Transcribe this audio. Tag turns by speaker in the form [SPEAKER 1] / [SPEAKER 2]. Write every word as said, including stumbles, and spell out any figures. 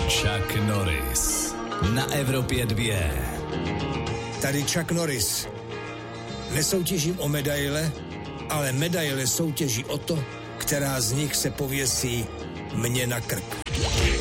[SPEAKER 1] Chuck Norris na Evropě dva.
[SPEAKER 2] Tady Chuck Norris. Nesoutěžím o medaile, ale medaile soutěží o to, která z nich se pověsí mně na krk.